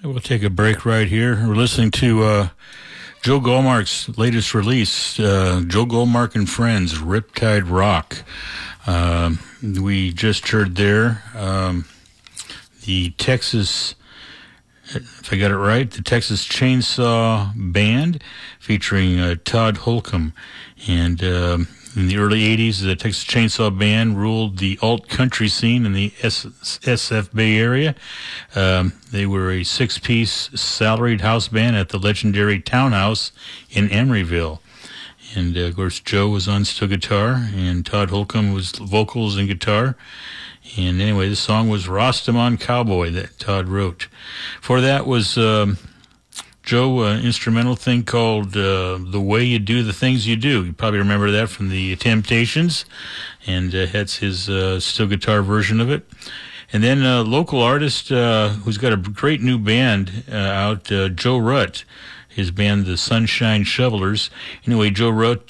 We'll take a break right here. We're listening to Joe Goldmark's latest release, Joe Goldmark and Friends, Riptide Rock. We just heard there the Texas, if I got it right, the Texas Chainsaw Band featuring Todd Holcomb. And in the early 80s, the Texas Chainsaw Band ruled the alt-country scene in the SF Bay Area. They were a six-piece salaried house band at the legendary Townhouse in Emeryville. And, of course, Joe was on steel guitar, and Todd Holcomb was vocals and guitar. And anyway, the song was Rostamon Cowboy that Todd wrote. For that was Joe, an instrumental thing called The Way You Do the Things You Do. You probably remember that from the Temptations, and that's his steel guitar version of it. And then a local artist who's got a great new band out, Joe Rutt, his band, the Sunshine Shovelers. Anyway, Joe Rutt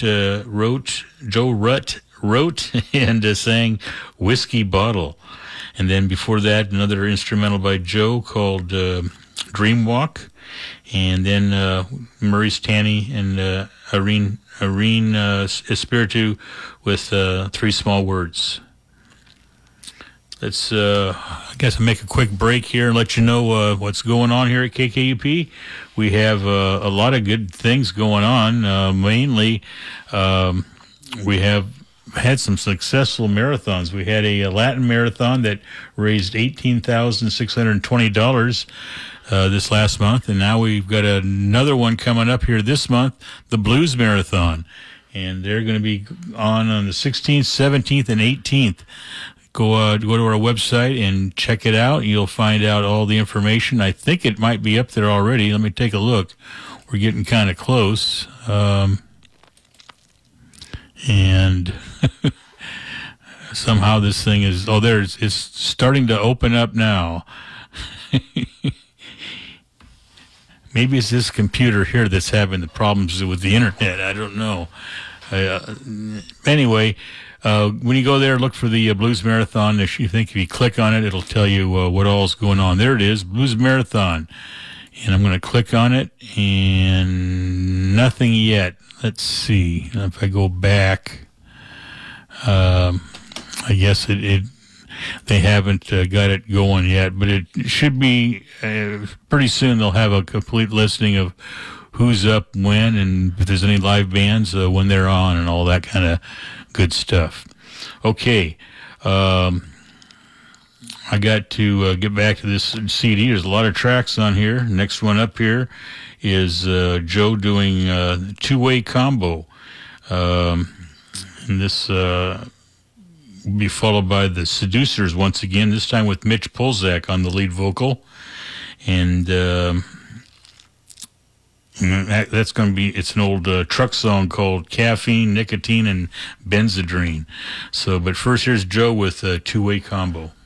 wrote and sang Whiskey Bottle. And then before that, another instrumental by Joe called Dreamwalk. And then Maurice Tanny and Irene Espiritu with Three Small Words. Let's, I guess, make a quick break here and let you know what's going on here at KKUP. We have a lot of good things going on. Mainly, we have had some successful marathons. We had a Latin marathon that raised $18,620 this last month, and now we've got another one coming up here this month, the Blues Marathon, and they're going to be on the 16th, 17th, and 18th. Go to our website and check it out. You'll find out all the information. I think it might be up there already. Let me take a look. We're getting kind of close. And somehow this thing is, it's starting to open up now. Maybe it's this computer here that's having the problems with the internet. I don't know. Anyway, when you go there, look for the Blues Marathon. If you click on it, it'll tell you what all's going on. There it is, Blues Marathon. And I'm going to click on it, and nothing yet. Let's see. If I go back, I guess they haven't got it going yet, but it should be pretty soon. They'll have a complete listing of who's up when, and if there's any live bands when they're on, and all that kind of good stuff. Okay, I got to get back to this CD. There's a lot of tracks on here. Next one up here is Joe doing Two-Way Combo. And this will be followed by the Seducers once again, this time with Mitch Polzak on the lead vocal. And that's going to be, it's an old truck song called Caffeine, Nicotine, and Benzedrine. So, but first here's Joe with Two-Way Combo.